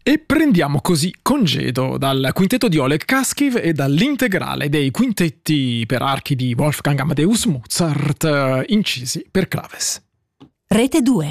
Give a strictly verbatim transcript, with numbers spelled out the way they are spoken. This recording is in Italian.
E prendiamo così congedo dal quintetto di Oleg Kaskiv e dall'integrale dei quintetti per archi di Wolfgang Amadeus Mozart, incisi per claves. Rete due.